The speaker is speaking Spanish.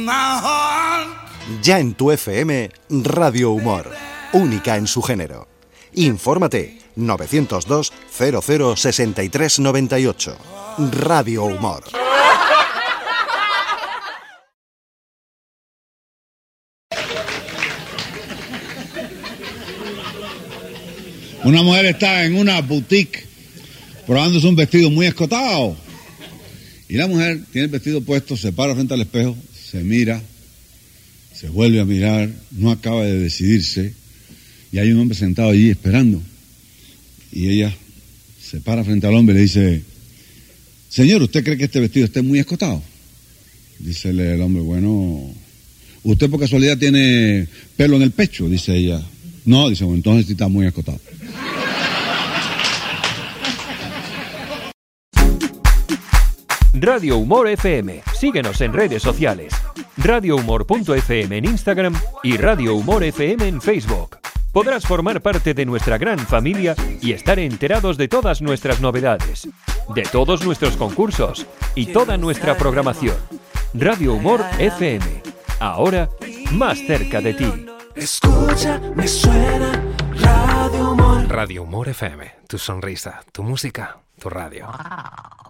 Ya en tu FM, Radio Humor, única en su género. Infórmate 902 00 63 98. Radio Humor. Una mujer está en una boutique probándose un vestido muy escotado. Y la mujer tiene el vestido puesto, se para frente al espejo, se mira, se vuelve a mirar, no acaba de decidirse. Y hay un hombre sentado allí esperando. Y ella se para frente al hombre y le dice: señor, ¿usted cree que este vestido esté muy escotado? Dice el hombre: bueno, ¿usted por casualidad tiene pelo en el pecho? Dice ella. No, dice, bueno, entonces sí está muy escotado. Radio Humor FM. Síguenos en redes sociales. radiohumor.fm en Instagram y Radio Humor FM en Facebook. Podrás formar parte de nuestra gran familia y estar enterados de todas nuestras novedades, de todos nuestros concursos y toda nuestra programación. Radio Humor FM. Ahora, más cerca de ti. Escucha, me suena Radio Humor. Radio Humor FM. Tu sonrisa, tu música, tu radio.